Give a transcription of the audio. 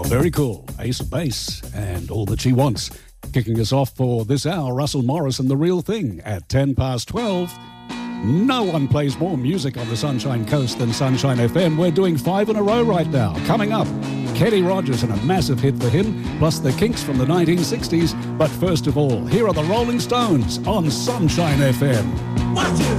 Very cool. Ace of Base and All That She Wants. Kicking us off for this hour, Russell Morris and The Real Thing at 12:10. No one plays more music on the Sunshine Coast than Sunshine FM. We're doing 5 in a row right now. Coming up, Kenny Rogers and a massive hit for him, plus the Kinks from the 1960s. But first of all, here are the Rolling Stones on Sunshine FM. Watch it!